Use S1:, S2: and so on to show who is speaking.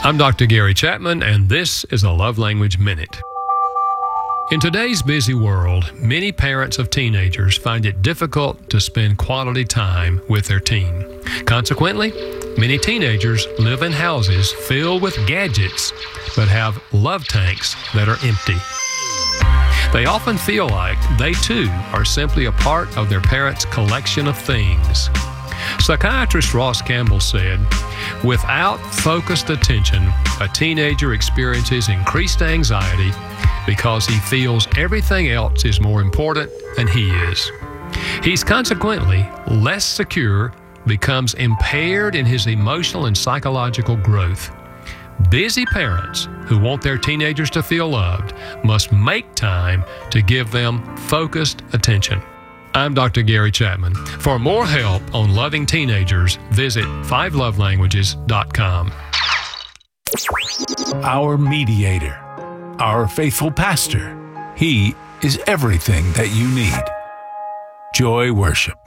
S1: I'm Dr. Gary Chapman, and this is a Love Language Minute. In today's busy world, many parents of teenagers find it difficult to spend quality time with their teen. Consequently, many teenagers live in houses filled with gadgets but have love tanks that are empty. They often feel like they too are simply a part of their parents' collection of things. Psychiatrist Ross Campbell said, "Without focused attention, a teenager experiences increased anxiety because he feels everything else is more important than he is. He's consequently less secure, becomes impaired in his emotional and psychological growth." Busy parents who want their teenagers to feel loved must make time to give them focused attention. I'm Dr. Gary Chapman. For more help on loving teenagers, visit 5lovelanguages.com.
S2: Our mediator, our faithful pastor. He is everything that you need. Joy Worship.